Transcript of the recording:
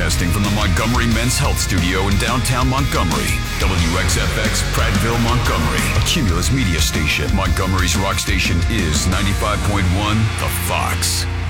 Broadcasting from the Montgomery Men's Health Studio in downtown Montgomery. WXFX, Prattville, Montgomery. A Cumulus media station. Montgomery's rock station is 95.1 The Fox.